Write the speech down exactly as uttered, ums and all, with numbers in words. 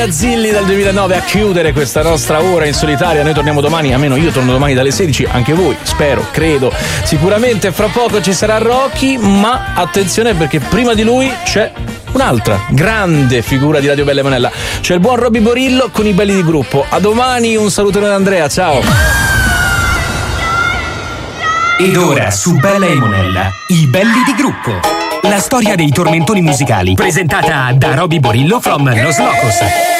Zilli dal duemilanove a chiudere questa nostra ora in solitaria. Noi torniamo domani, almeno io torno domani dalle sedici, anche voi, spero, credo. Sicuramente fra poco ci sarà Rocky, ma attenzione perché prima di lui c'è un'altra grande figura di Radio Bella e Monella. C'è il buon Robby Borillo con i belli di gruppo. A domani, un saluto da Andrea, ciao. Ed ora su Bella e Monella, i belli di gruppo. La storia dei tormentoni musicali, presentata da Robby Borillo from Los Locos.